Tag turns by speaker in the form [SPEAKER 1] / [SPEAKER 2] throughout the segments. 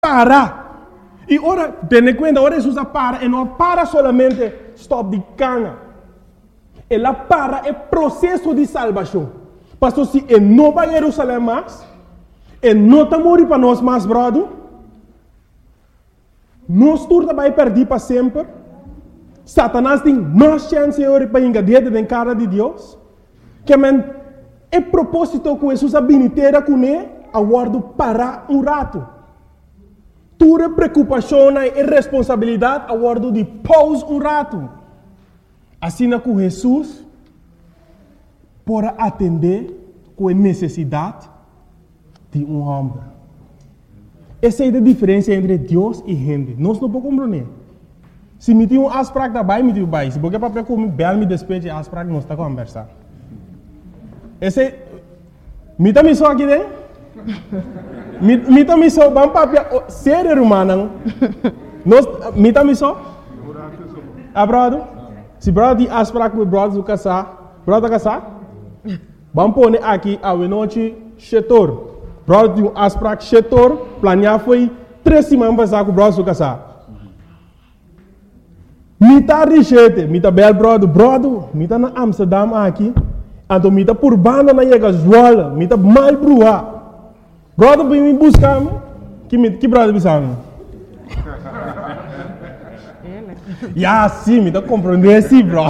[SPEAKER 1] para. E ora, ten cuenta, ora Jesus para, e não para solamente stop de cana. Ela para é processo de salvação. Pastor, se ele não vai a Jerusalém mais, ele não está morrendo para nós mais, brother, nós turma vai perder para sempre. Satanás tem mais chance para engadir na cara de Deus. Que é propósito que Jesus habilitera com ele, a guardo para rato. Tua preocupação e responsabilidade a guardo de pause rato. Assim que Jesus pode atender com a necessidade de homem. Essa é a diferença entre Deus e gente. Nós não podemos compreender. Se me tem asprak da bai, me tem bai. Se porque para como bel me despeje asprak, nós está conversando. Esse me também só aqui dentro. Me também só bam papia sério humano. Nós me também só. Abrado. Se brother de asprak com brother do casar, brother casar. Vamos pôr aqui a noite chetor. Brother de asprak chetor, planear foi 3 semanas passar com brother do casar. Mita richete, mita bel brother, mita na Amsterdam aqui, então mita por banda na chega zoala, mita mal brua. Brother vem me buscar, que brother bisamo? Ya sim, mita compreender sim, bro.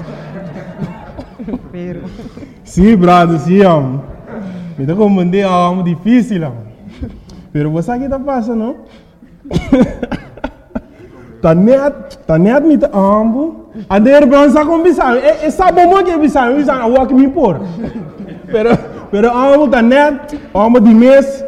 [SPEAKER 1] Sim, brother, sim, mita compreender algo difícil, pero você aqui tá passando, não? Tá net me ambo. A der branca com bisão. É sabe como que bisão a walk me por. Pero ambo tá net, ambo de mês.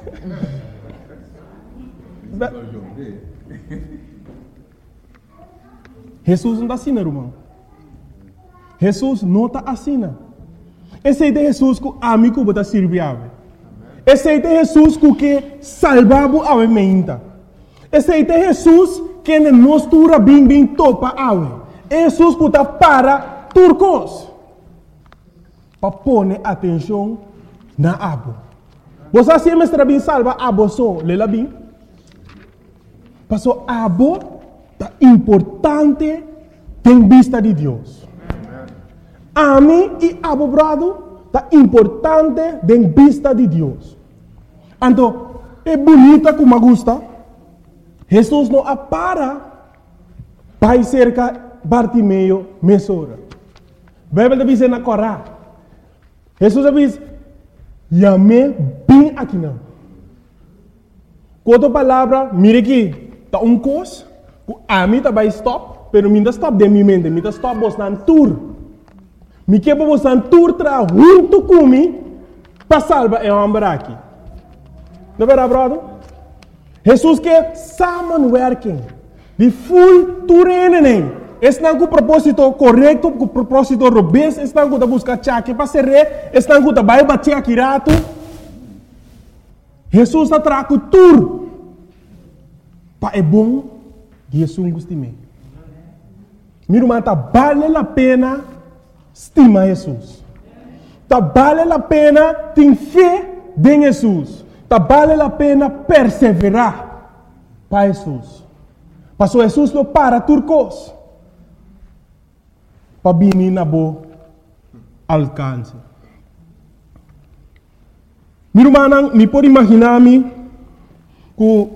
[SPEAKER 1] Jesus não está assim, irmão. Jesus não está assim. Esse é Jesus que amigo bota serviável. Esse é Jesus que salvava a mente. Esse é Jesus que nos tura bem topa awe. Jesus que está para turcos. Para pôr atenção na abo. Você se mestra bem salva abo só, lela bem. Passou abo tá importante em vista de Deus. A mim e abo brado tá importante em vista de Deus. Então, é bonita como gusta. Jesus não para para cerca Bartimeu mesora. Bíblia diz na Corá. Jesus diz, "Yame bem aqui não." Outra palavra, mire aqui, tá coisa, a mim tá vai stop, pero minda stop de minha mente, minda stop vos nan tour. Me que vos nan tour tra junto comigo para salvar é homem aqui. Não é verdade, brother? Jesus quer samenwerking. De full toerening. Está com o propósito correto, com o propósito robusto, está com a buscar chaque para ser rei, está com a vai bater aqui rato. Jesus está trago tudo. Para é bom, Jesus gosta de mim. Meu irmão, tá vale a pena estimar Jesus. Tá vale a pena ter fé em Jesus. Tá vale a pena perseverar para Jesus. Pastor Jesus não para turcos. Para vir na boa alcance. Meu irmão, me pode imaginar-me que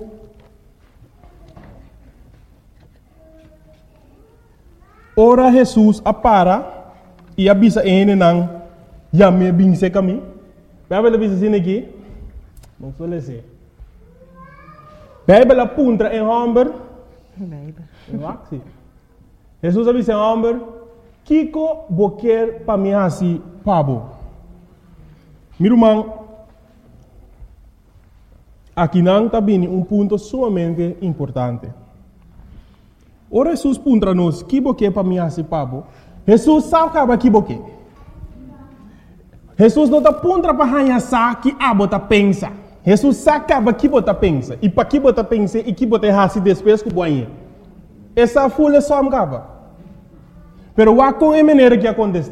[SPEAKER 1] ora Jesus apara e avisa ele não já me bem se caminho. Vai ver assim aqui. Não suele ser. Bíblia apunta em homem. Jesus avisa em homem. Kiko boquer para mim assim, pabo. Meu irmão, aqui não está bem ponto sumamente importante. Ora Jesus punta nos, que boquer para mim assim, pabo. Jesus sabe que boquer. Jesus não está punta para hanhar que abo tá pensa. Jesus sabe que bota pensa. E para que bota pensa e que bota hasi depois que boinha. Essa folha só me acaba. Pero wa com a maneira que acontece.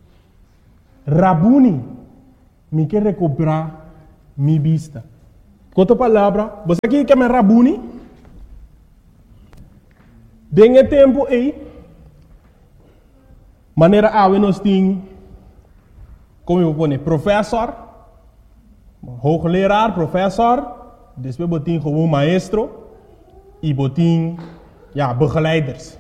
[SPEAKER 1] Rabuni, me quer recuperar minha vista. Com outra palavra, você aqui que é Rabuni? Dengue tempo aí, maneira a nós temos, como eu vou dizer, professor, hoogleraar, professor, depois botin gewoon maestro e botin, begeleiders.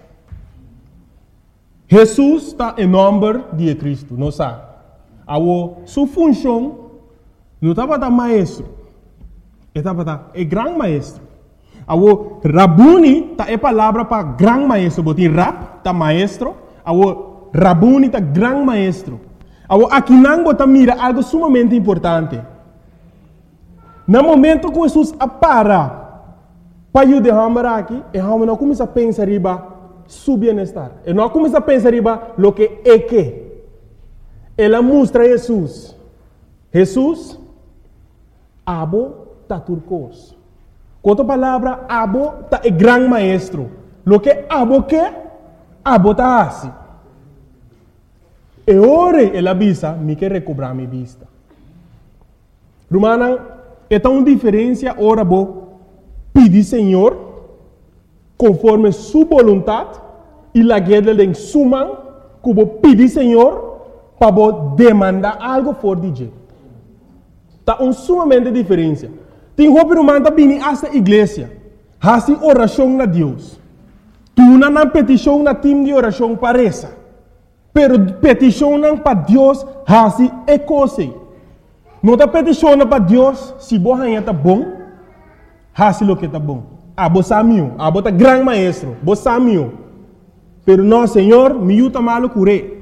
[SPEAKER 1] Jesus está em nome de Cristo, não sabe? Sua função não estava da maestro, estava da grande maestro. Rabuni tá é palavra para grande maestro, botin rab tá maestro, Rabuni tá grande maestro. Aqui não bota mira algo sumamente importante. No momento que Jesus para ajudar aqui, e não começa a pensar riba su bem-estar. E não começa a pensar riba lo que é que. Ela mostra Jesus. Jesus, abo tá turcos. Com outra palavra, abo tá é grande maestro. Lo que abo tá assim. E ora ela avisa, me quer recobrar minha vista. Romana, é uma diferença ora bo pedir Senhor conforme sua vontade e la guerra de suma que bo pedir Senhor para bo demandar algo for de jeito. Tá sumamente diferença. Tem roupa romana tá vindo esta igreja, hasi oração na Deus. Tu não petição na time de oração parece. Pero peticionam para Deus hasi é coisa. Não está peticionando para Deus se você está bom, hasi lo que está bom. Você amigo, você é grande maestro, você amigo. Pero não, Senhor, me ajuda malo curé.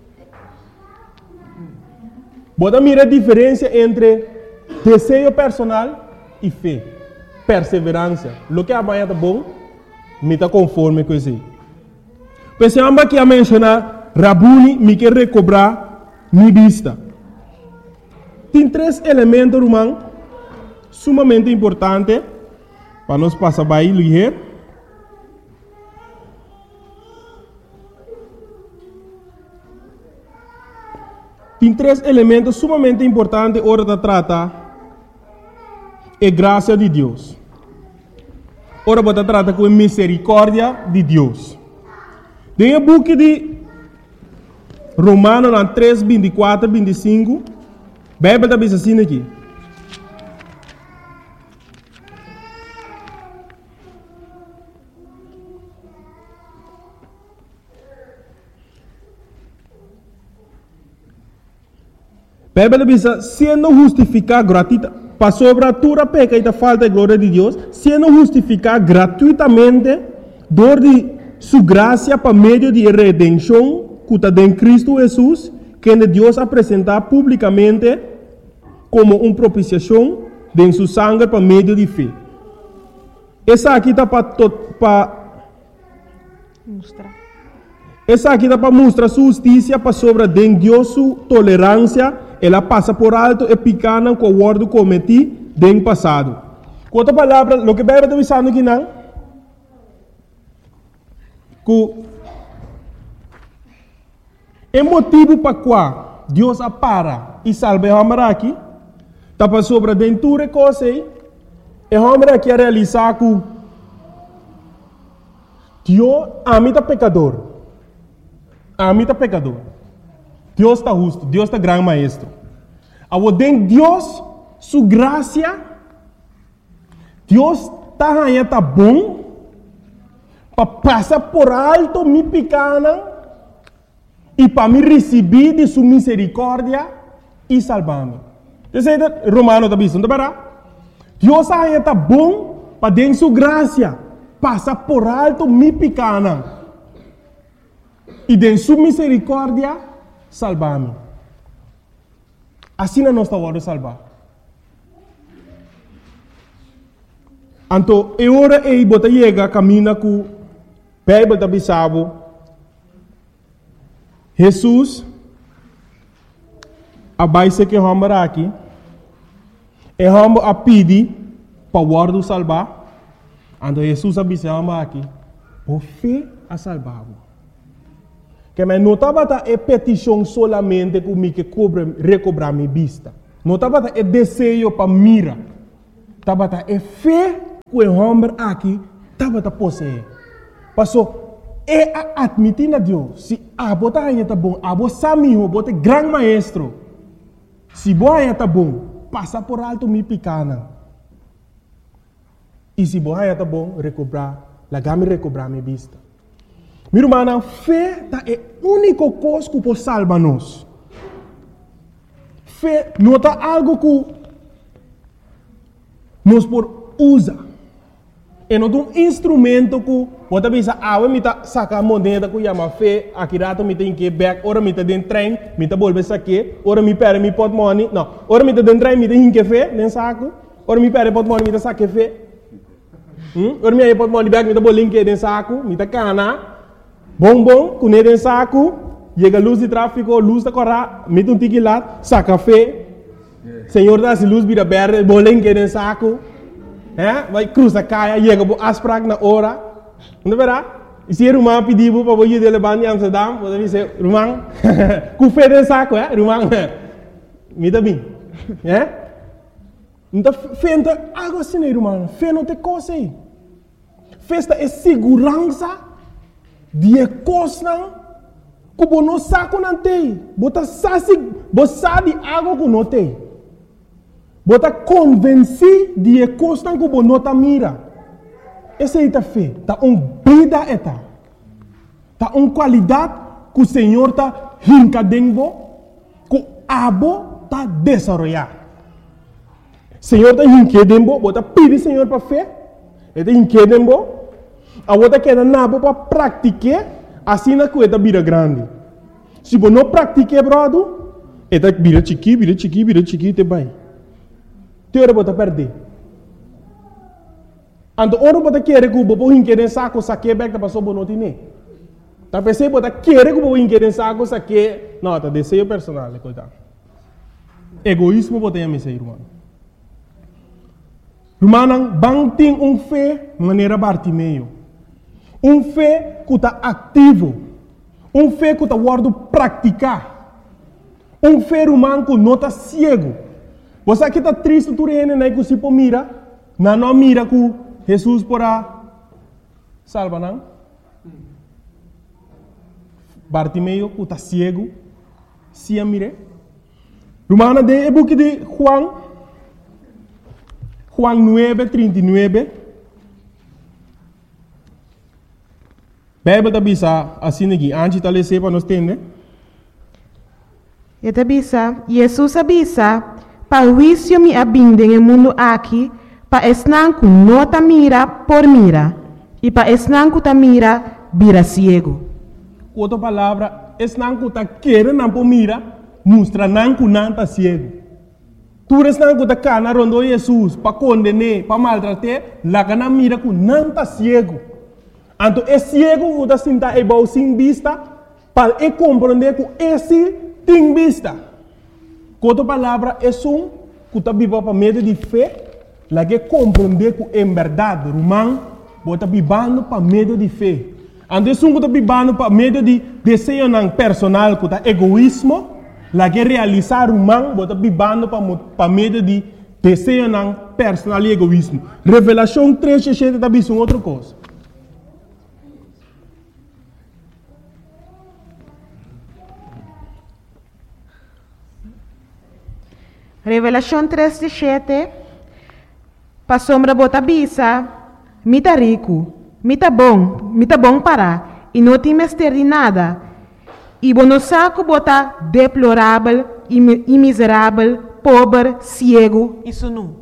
[SPEAKER 1] Você mira a diferença entre desejo personal e fé, perseverança. Lo que amanhã está bom, me está conforme com isso. Pensamos que a mencionar Rabuni me quer recobrar minha vista. Tem 3 elementos, irmão, sumamente importantes para nós passar by ligeiro. Tem 3 elementos sumamente importantes hora de tratar a graça de Deus. Ora para tratar com a misericórdia de Deus. Tem o book de Romanos 3, 24, 25. A Bíblia está bem assim aqui. A Bíblia diz, sendo justificado gratuitamente, para sobre a tua peca e a falta de glória de Deus, sendo justificado gratuitamente, dor de sua graça para meio de redenção, que está em Cristo Jesus, que Deus apresentar publicamente como uma propiciação de sua sangue para meio de fé. Essa aqui está para mostrar. Essa aqui está para mostrar sua justiça para sobre de Deus sua tolerância. Ela passa por alto e picana com o guardo cometido no passado. Com outra palavra, o que a Bíblia está dizendo aqui não? Que é motivo para qual Deus para e salva o homem aqui, está para sobre dentro coisa e o homem aqui a realizar que Deus ama o pecador. Ama o pecador. Deus está justo, Deus está grande maestro. Dentro de Deus, sua graça, Deus está bom para passar por alto minha pequena e para me receber de sua misericórdia e salvar-me. Romano está dizendo, Deus está bom para dentro de sua graça passar por alto minha pequena e de sua misericórdia salvar-me. Assim não está hora de salvar. Então, é hora de botar chega caminha com a Bíblia da Bissau. Jesus, a base que vamos aqui, é vamos a pedir para o guarda salvar. Então, Jesus a Bissau aqui, por fé a salvar. Que me notava é petição solamente que me que recobrar minha vista. Notava é desejo para mira. tabata é fé que o homem aqui tabata possui. Passou é a admitir na Deus. Se a bota ainda tá bom, a bota samiho, bota grande maestro. Se boa ainda tá bom, passa por alto me picana. E se boa ainda tá bom, recobrar, lagame recobrar minha vista. Meu irmão, fé é a única coisa que pode salvar nós. Fé não é algo que nós podemos usar. É um instrumento que pode pensar, me tá sacar a moneda que chama fé, aqui rato me tem que back, ora me tá dentro trem, me tá volver saque, ora me perde me pot money, não, ora me tá dentro trem, me tem que fé, dentro saco, ora me perde pot money, me tá saque fé, ora me aí pot money back, me tá bolinho que dentro saco, me tá cana, bom, com dentro saco, chega luz de tráfico, luz da corra, me tá um tique lá, saca fé, senhor dá se luz vira verde, bolinho que dentro saco. Vai cruzar caia, chega para asprag na hora, não verá? E se o irmão pediu para você levar em Amsterdam, você dizer, irmão, com fé de saco, irmão, me dá bem, então fé não é algo assim, irmão, fé não tem coisa aí, festa é segurança de coisa que você não sabe não tem, você sabe algo que não tem. Bota convenci de coisa que você não mira. Essa é a fé. Tá vida eta. Tá qualidade que o Senhor tá hincadendo, que o abo tá desenvolvendo. Senhor tá hincadendo, bota pedir Senhor para fé. Ele tá hincadendo, a outra queda nabo para praticar, assim na coisa vira grande. Se você não praticar, brother, ele vira chiqui, te vai. Teora bota perder. Ando ora bota querer que o bobo inquere saco saque back da passou bonotine. Tá pensei bota querer que o bobo inquere saco saque, não, tá desejo personal, coitado. Egoísmo bota ya me sei, irmão. Irmão, bang tem fé maneira Bartimeu. Fé que tá ativo. Fé que tá guardo praticar. Fé irmão que não tá cego. Você aqui está triste, tu reina, né? Que se mira, não mira que Jesus porá salva, não? Bartimeu, que está cego, se a mire. Romana de book de Juan 9:39. Bíblia bisa assim aqui, antes de ler para nós entender.
[SPEAKER 2] E bisa, Jesus avisa. Para o juízo me abinde no mundo aqui, para esnanco não ta mira por mira, e para esnanco ta mira, vira ciego.
[SPEAKER 1] Outra palavra, esnanco ta querer não por mira, mostra nanco não ta ciego. Tu esnanco ta cana rondo Jesus, para condenar, para maltratar, lá que não mira com não ta ciego. Então, é ciego que ta sinta é bom sem vista, para compreender que esse tem vista. Outra palavra é que está vivo para meio de fé, lá que compreender que em verdade, irmão, está vivendo para meio de fé. Então, que está vivendo para meio de desejo personal, que está egoísmo, lá que realizar, irmão, está vivendo para meio de desejo personal e egoísmo. Revelação 3:7 está vendo outra coisa.
[SPEAKER 2] Revelação 3:7. Pa sombra bota bisa, mita rico, mita bom para, e não tem mestre de nada. E bono saco bota deplorável e miserável, pobre, cego, isso não.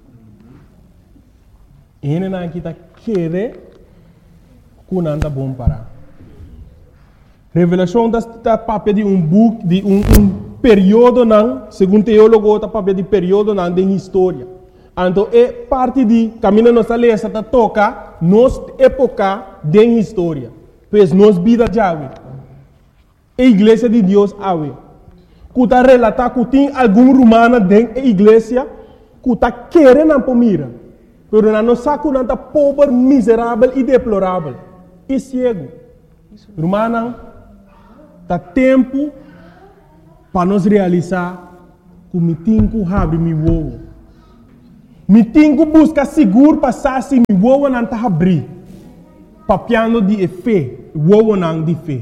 [SPEAKER 1] Ele não está querer que não está bom para. Revelação está papel de book, de período não, segundo teólogo, está papel de período não de história. Então é parte de caminho nossa lei está toca nos época de história, pois nos vida já a igreja de Deus ave. Que está relatar que tem algum romano dentro da igreja que está querendo por mira, mas não sabe que está pobre, miserável e deplorável e cego. Romano, está tempo para nós realizar que me tenho que abrir meu ovo. Me tenho busca seguro passar se me vou não tá abrir. Papiando de fé, vou não de fé.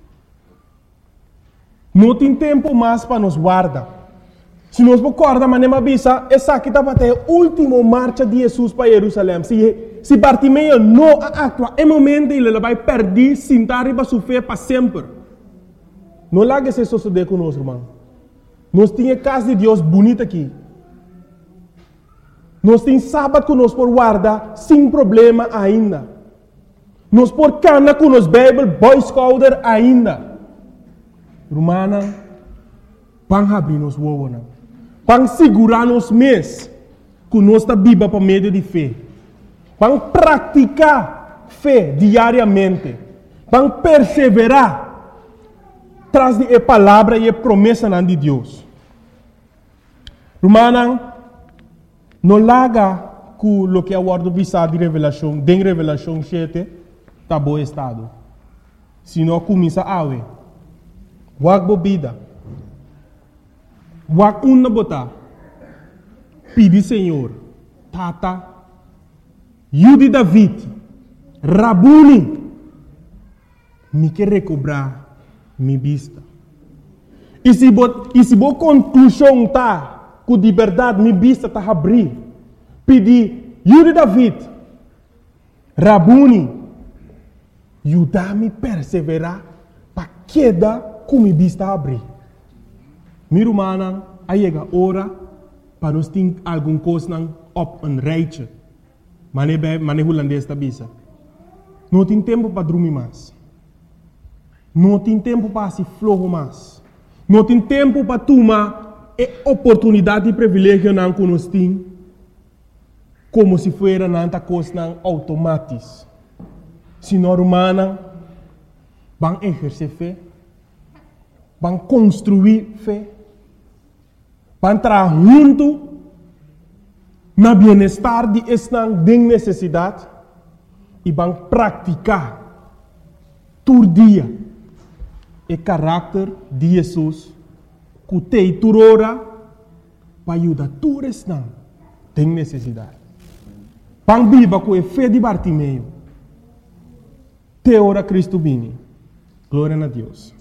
[SPEAKER 1] Não tem tempo mais para nos guardar. Se nós recorda, mas nem avisa, essa aqui está até a última marcha de Jesus para Jerusalém. Se Bartimeu não atua, é momento ele vai perder, sentar e sofrer para sempre. Não larga esse suceder conosco, irmão. Nós temos a casa de Deus bonita aqui. Nós temos sábado conosco por guardar, sem problema ainda. Nós por cana com os Bible, Boy Scouter ainda. Romana, vão abrir nos uovos. Vão segurar nos mês com nossa Bíblia para meio de fé. Vão praticar fé diariamente. Vão perseverar traz de palavra e promessa de Deus. Romana, não larga com o que é o ordem visado de revelação, de revelação 7, está bom estado. Se não começa a ver. Wag bobida. Wag una botar. Pedi Senhor. Tata. Yudi David. Rabuni. Me quer recobrar minha vista. E se boa conclusão tá, com de verdade minha vista tá abrir. Pedi Yudi David. Rabuni. Ajudar-me a perseverar para queda com minha vista abrir. Meu irmão, aí chega a hora para nós ter alguma coisa op een rijtje. Maar holandês está bisa. Não tem tempo para dormir mais. Não tem tempo para se flojo mais. Não tem tempo para tomar a oportunidade e privilégio que nós temos como se fosse nanta coisa automática. Senhor humana, vão exercer fé, vão construir fé, vão entrar junto no bem-estar de esta necessidade e vão praticar todo dia o caráter de Jesus que tem toda hora para ajudar todos esta tem necessidade. Vão viver com a fé de Bartimeu. Te ora Cristo vini. Glória a Deus.